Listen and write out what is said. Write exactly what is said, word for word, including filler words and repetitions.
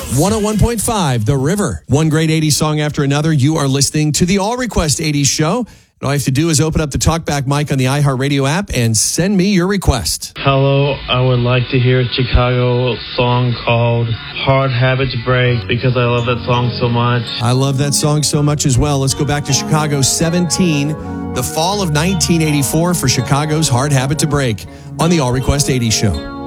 one oh one point five, The River. One great eighties song after another. You are listening to the All Request eighties show. All I have to do is open up the TalkBack mic on the iHeartRadio app and send me your request. Hello, I would like to hear a Chicago song called Hard Habits Break because I love that song so much. I love that song so much as well. Let's go back to Chicago seventeen, the fall of nineteen eighty-four for Chicago's Hard Habit to Break on the All Request eighties show.